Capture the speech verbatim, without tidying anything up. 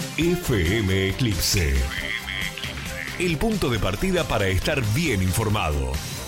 F M Eclipse. El punto de partida para estar bien informado.